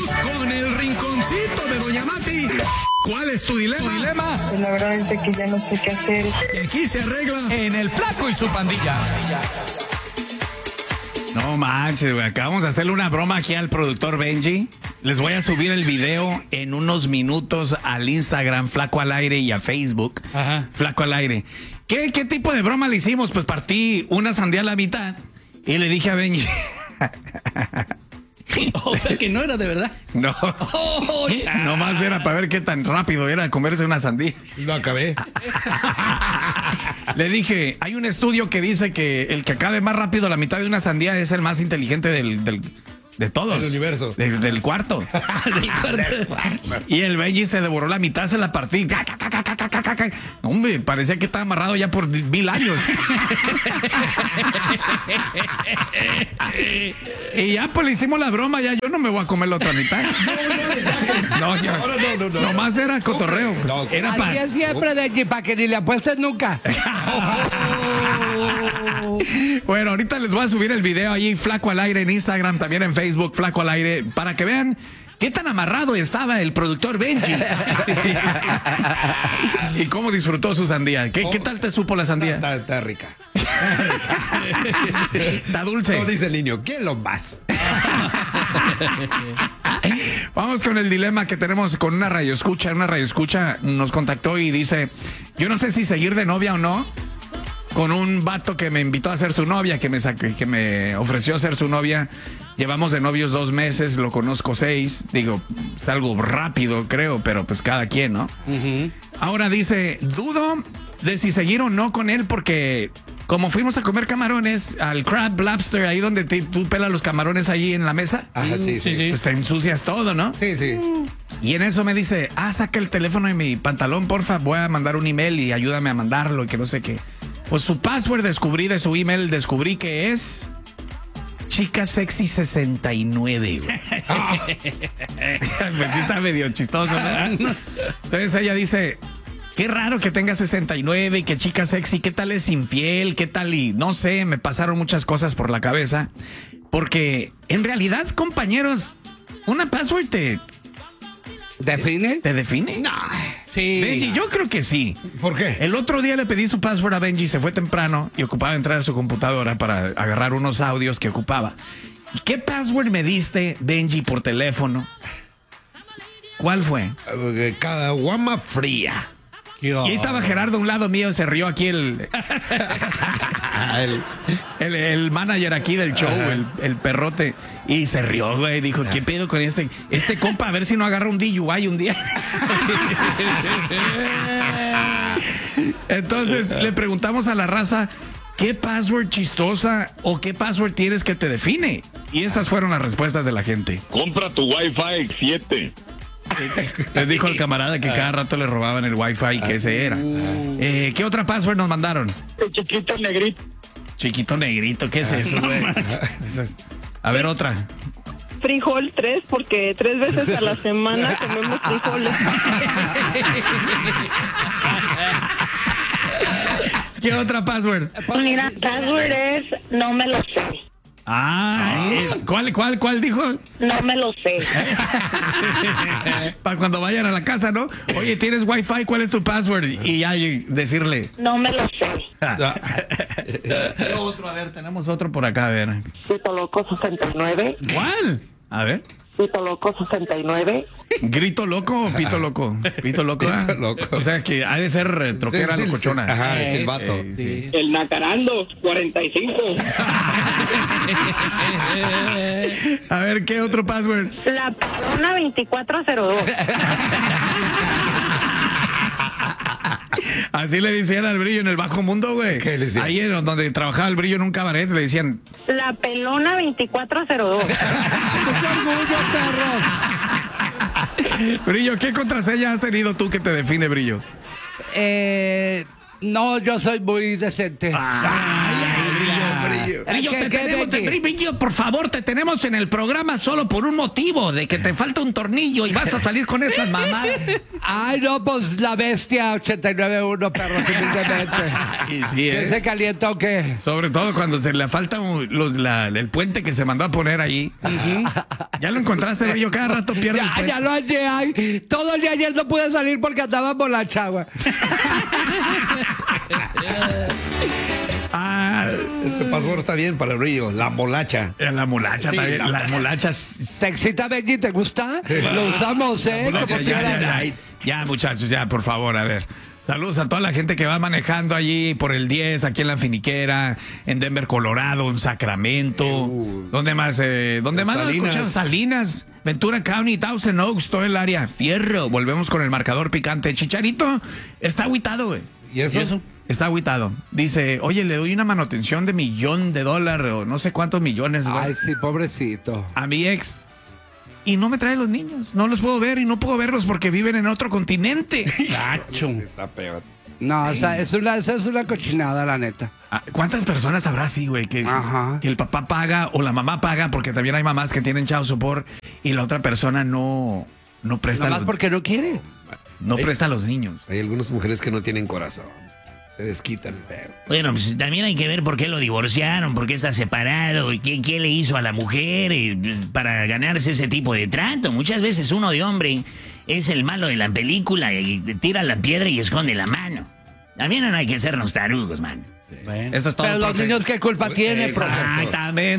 con el rinconcito de Doña Mati. ¿Cuál es tu dilema? Pues la verdad es que ya no sé qué hacer. Y aquí se arregla En el Flaco y su pandilla. No manches, güey. Acabamos de hacerle una broma aquí al productor Benji. Les voy a subir el video en unos minutos al Instagram, Flaco al Aire, y a Facebook, Ajá. Flaco al Aire. ¿Qué tipo de broma le hicimos? Pues partí una sandía a la mitad y le dije a Benji. O sea que no era de verdad. No, Oh, ya. nomás era para ver qué tan rápido era comerse una sandía. Lo acabé. Le dije, hay un estudio que dice que el que acabe más rápido la mitad de una sandía es el más inteligente de todos. Del universo. Del cuarto. Del cuarto. Y el Benji se devoró la mitad, se la partí. Hombre, parecía que estaba amarrado ya por 1000 años. Y ya pues le hicimos la broma, ya yo no me voy a comer la otra mitad. No, ya. No. Nomás era cotorreo. No. Era Así para... es siempre, Benji, para que ni le apuestes nunca. Bueno, ahorita les voy a subir el video allí, Flaco al Aire, en Instagram, también en Facebook, Flaco al Aire, para que vean qué tan amarrado estaba el productor Benji. Y cómo disfrutó su sandía. ¿Qué tal te supo la sandía? Está rica. Está dulce. Como dice el niño, ¿quién lo más? Vamos con el dilema que tenemos con una radioescucha. Una radioescucha nos contactó y dice, yo no sé si seguir de novia o no con un vato que me invitó a ser su novia, que me ofreció ser su novia. Llevamos de novios 2 meses, lo conozco 6. Digo, es algo rápido, creo, pero pues cada quien, ¿no? Ahora dice, dudo de si seguir o no con él porque como fuimos a comer camarones al Crab Lobster, ahí donde tú pelas los camarones allí en la mesa, Ajá, sí. pues te ensucias todo, ¿no? Sí. Y en eso me dice, saca el teléfono de mi pantalón, porfa, voy a mandar un email y ayúdame a mandarlo y que no sé qué. Pues su password de su email, descubrí que es Chica Sexy 69, güey. Pues sí está medio chistoso, ¿no? Entonces ella dice, qué raro que tenga 69 y que Chica Sexy, ¿qué tal es infiel? ¿Qué tal? Y no sé, me pasaron muchas cosas por la cabeza. Porque en realidad, compañeros, una password te ¿Define? define. No. Sí. Benji, yo creo que sí. ¿Por qué? El otro día le pedí su password a Benji, se fue temprano y ocupaba entrar a su computadora para agarrar unos audios que ocupaba. ¿Y qué password me diste, Benji, por teléfono? ¿Cuál fue? Caguama fría. Y ahí estaba Gerardo a un lado mío, se rió aquí el manager aquí del show, el perrote, y se rió, güey, dijo, ¿qué pedo con este compa? A ver si no agarra un DUI un día. Entonces le preguntamos a la raza, ¿qué password chistosa o qué password tienes que te define? Y estas fueron las respuestas de la gente. Compra tu Wi-Fi 7. Les dijo el camarada que cada rato le robaban el Wi-Fi, que ese era. ¿Qué otra password nos mandaron? Chiquito negrito. Chiquito negrito, ¿qué es eso, güey? A ver, otra. Frijol 3, porque 3 veces a la semana comemos frijoles. ¿Qué otra password? Mira, password es no me lo sé. ¿Cuál dijo? No me lo sé. Para cuando vayan a la casa, ¿no? Oye, ¿tienes Wi-Fi? ¿Cuál es tu password? Y ya decirle. No me lo sé. Otro, a ver, tenemos otro por acá, a ver. Pito Loco 69. ¿Cuál? A ver. Pito Loco 69. ¿Grito loco o pito loco? Pito loco. Pito loco. O sea que ha de ser troquera Sí, locochona. Ajá, es el vato. Sí. El Nacarando 45. A ver, ¿qué otro password? La Pelona 2402. Así le decían al Brillo en el bajo mundo, güey. ¿Qué le decían? Ahí en donde trabajaba el Brillo en un cabaret le decían... La Pelona 2402. Brillo, ¿qué contraseña has tenido tú que te define, Brillo? No, yo soy muy decente. Ay, Brillo. Brillo, ¿Qué, Benji? Brillo, por favor, te tenemos en el programa solo por un motivo, de que te falta un tornillo y vas a salir con estas mamadas. Ay, no, pues la bestia 89.1, perro, humildemente. Y sí, ¿Qué se calienta o qué? Sobre todo cuando se le falta el puente que se mandó a poner ahí. ¿Ya lo encontraste, Brillo? Cada rato pierde el puente. Ya lo hallé. Ay, todo el día ayer no pude salir porque andaba por la chagua. Ese password está bien para el Brillo. La molacha. La molacha Sí, también. la Las molachas. ¿Te excita, Benji? ¿Te gusta? Lo usamos, ¿eh? molacha, Como ya, quiera. Ya, muchachos, ya, por favor, a ver. Saludos a toda la gente que va manejando allí por el 10, aquí en La Finiquera, en Denver, Colorado, en Sacramento. ¿Dónde más? ¿Dónde más? Salinas. Salinas, Ventura County, Thousand Oaks, todo el área. Fierro. Volvemos con el marcador picante. Chicharito está agüitado, güey. ¿Y eso? Está agüitado. Dice, oye, le doy una manutención de $1,000,000 o no sé cuántos millones, güey, Ay, sí, pobrecito. a mi ex. Y no me trae los niños. No los puedo ver y no puedo verlos porque viven en otro continente. Gacho. Está peor. No, esa es una cochinada, la neta. Ah, ¿cuántas personas habrá así, güey? Que el papá paga o la mamá paga, porque también hay mamás que tienen child support y la otra persona no presta, Nada más porque no quiere. no presta a los niños. Hay algunas mujeres que no tienen corazón. Se desquitan, pero. Bueno, pues también hay que ver por qué lo divorciaron, por qué está separado, y qué le hizo a la mujer para ganarse ese tipo de trato. Muchas veces uno de hombre es el malo de la película y tira la piedra y esconde la mano. También no hay que sernos tarugos, man. Bueno. Eso es todo, Pero los profe. niños, ¿qué culpa tienen, profe? Exactamente.